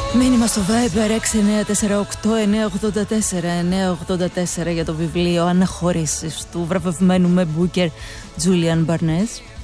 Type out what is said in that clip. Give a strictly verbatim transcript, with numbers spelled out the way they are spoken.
Μήνυμα στο Viber έξι εννιά τέσσερα οκτώ εννιά οκτώ τέσσερα εννιά οκτώ τέσσερα για το βιβλίο Αναχωρήσεις του βραβευμένου με Booker Julian Barnes.